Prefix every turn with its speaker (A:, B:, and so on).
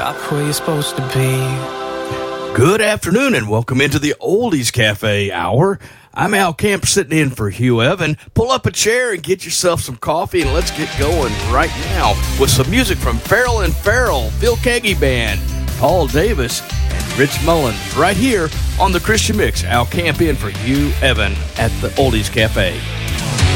A: where you're supposed to be.
B: Good afternoon and welcome into the Oldies Cafe Hour. I'm Al Camp sitting in for Hugh Evan. Pull up a chair and get yourself some coffee and let's get going right now with some music from Farrell and Farrell, Phil Keaggy Band, Paul Davis, and Rich Mullins right here on the Christian Mix. Al Camp in for Hugh Evan at the Oldies Cafe.